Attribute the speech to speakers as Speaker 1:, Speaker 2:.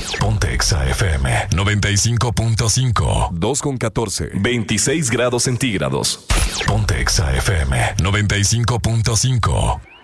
Speaker 1: Ponte Exa FM 95.5.
Speaker 2: 2:14.
Speaker 1: 26 grados centígrados. Ponte Exa FM 95.5.